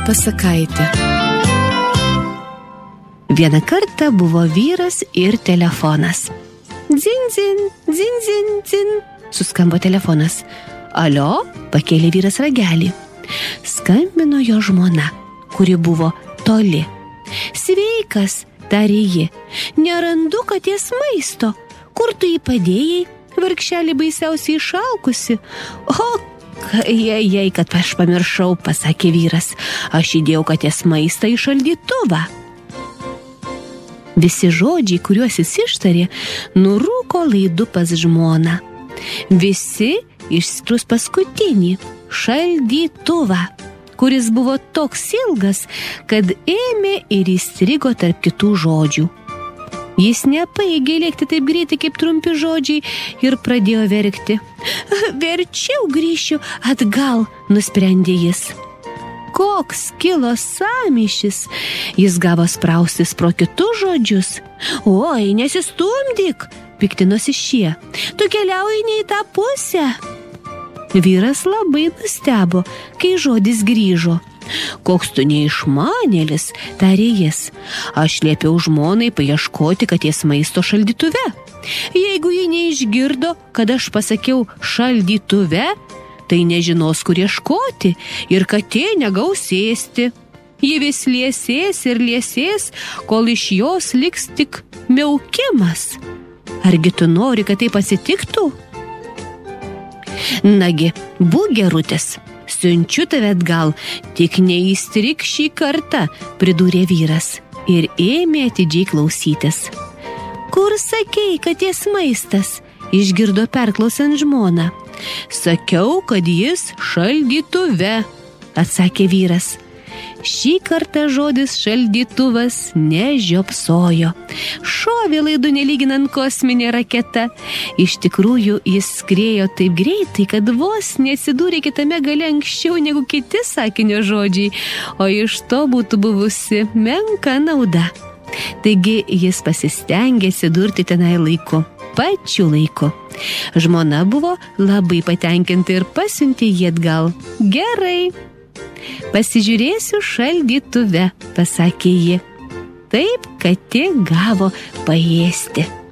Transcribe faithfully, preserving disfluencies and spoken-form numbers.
pasakaitė. Vieną kartą buvo vyras ir telefonas. Dzin, dzin, dzin, dzin, dzin, suskambo telefonas. Alio, pakėlė vyras ragelį. Skambino jo žmona, kuri buvo toli. Sveikas, tarė ji, nerandu katės maisto. Kur tu jį padėjai? Vargšelį baisiausiai išalkusi. O, jei, jei, kad aš pamiršau, pasakė vyras. Aš įdėjau katės maistą į šaldytuvą. Visi žodžiai, kuriuos jis ištarė, nurūko laidu pas žmoną. Visi išskyrus paskutinį šaldytuvą, kuris buvo toks ilgas, kad ėmė ir įstrigo tarp kitų žodžių. Jis nepaėgė lėkti taip greitai kaip trumpi žodžiai ir pradėjo verkti. Verčiau grįšiu atgal, nusprendė jis. Koks kilo sąmyšis, jis gavo spraustis pro kitus žodžius. Oi, nesistumdyk, piktinosi šie, tu keliauji ne į tą pusę. Vyras labai nustebo, kai žodis grįžo. Koks tu neišmanėlis, tarė jis. Aš liepiau žmonai paieškoti katės maisto šaldytuve. Jeigu ji neišgirdo, kad aš pasakiau šaldytuve, tai nežinos, kur ieškoti ir katė negaus ėsti. Ji vis liesės ir liesės, kol iš jos liks tik miaukimas. Argi tu nori, kad tai pasitiktų? Nagi, būk gerutis. Siunčiu tave atgal, tik neįstrik šį kartą, pridūrė vyras ir ėmė atidžiai klausytis. Kur sakei, katės maistas? Išgirdo perklausiant žmoną. Sakiau, kad jis šaldytuve, atsakė vyras. Šį kartą žodis šaldytuvas nežiopsojo. Šovė laidu nelyginant kosminė raketa. Iš tikrųjų, jis skriejo taip greitai, kad vos nesidūrė kitame gale anksčiau negu kiti sakinio žodžiai, o iš to būtų buvusi menka nauda. Taigi jis pasistengė atsidurti tenai laiku, pačiu laiku. Žmona buvo labai patenkinta ir pasiuntė jį atgal. Gerai. Pasižiūrėsiu šaldytuve, pasakė ji. Taip katė gavo paėsti.